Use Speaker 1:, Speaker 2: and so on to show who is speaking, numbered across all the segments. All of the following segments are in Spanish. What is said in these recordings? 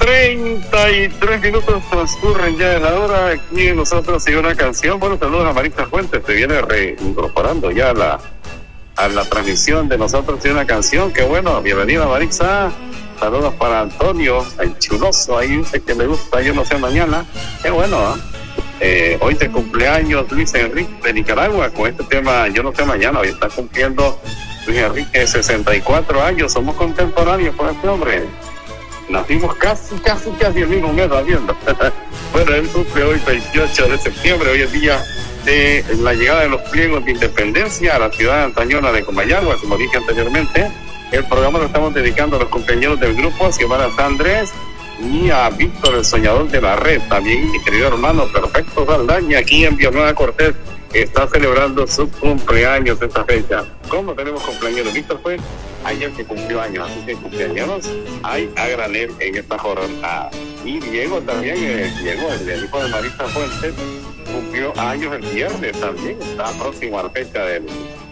Speaker 1: 33 minutos transcurren ya de la hora. Aquí nosotros sigue una canción. Bueno, saludos a Marisa Fuentes, se viene reincorporando ya a la transmisión de nosotros sigue una canción. Qué bueno, bienvenida Marisa. Saludos para Antonio, el chuloso, ahí dice que le gusta Yo No Sé Mañana. Qué bueno, hoy de cumpleaños Luis Enrique de Nicaragua con este tema Yo No Sé Mañana. Hoy está cumpliendo Luis Enrique 64 años. Somos contemporáneos con este hombre. Nacimos casi el mismo mes haciendo. Bueno, él cumple hoy 28 de septiembre. Hoy es día de la llegada de los pliegos de independencia a la ciudad antañona de Comayagua, como dije anteriormente. El programa lo estamos dedicando a los compañeros del grupo, a Xiomara Andrés y a Víctor, el soñador de la red. También mi querido hermano Perfecto Saldaña, aquí en Villanueva Cortés, está celebrando su cumpleaños esta fecha. ¿Cómo tenemos cumpleaños? Víctor fue ayer que cumplió años, así que cumpleaños hay a granel en esta jornada. Y Diego también, Diego, el hijo de Marisa Fuentes, cumplió años el viernes también. Está próximo a la fecha del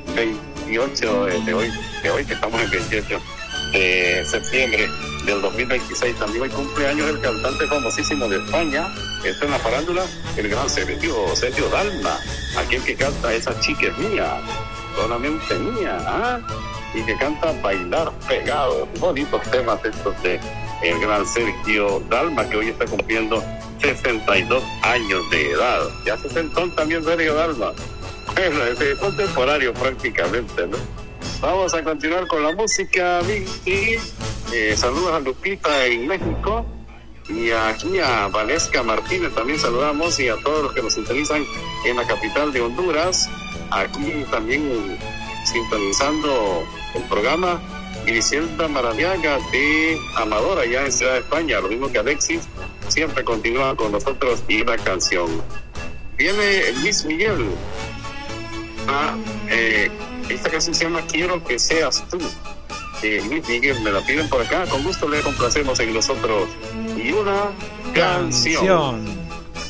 Speaker 1: 28 de hoy que estamos en 28 de septiembre del 2026. También hoy cumpleaños el cantante famosísimo de España, está en la farándula, el gran Sergio Dalma, aquel que canta Esa chica es mía, solamente mía, y que canta Bailar Pegado. Bonitos temas estos de el gran Sergio Dalma, que hoy está cumpliendo 62 años de edad. Ya se sentó también Sergio Dalma. Bueno, es contemporáneo prácticamente, ¿no? Vamos a continuar con la música, Vicky. Saludos a Lupita en México. Y aquí a Valesca Martínez también saludamos. Y a todos los que nos sintonizan en la capital de Honduras. Aquí también sintonizando el programa Griselda Maradiaga de Amador, allá en Ciudad de España. Lo mismo que Alexis. Siempre continúa con nosotros y la canción. Viene Luis Miguel. Esta canción se llama Quiero que seas tú. Luis Miguel, me la piden por acá, con gusto le complacemos en nosotros y una canción.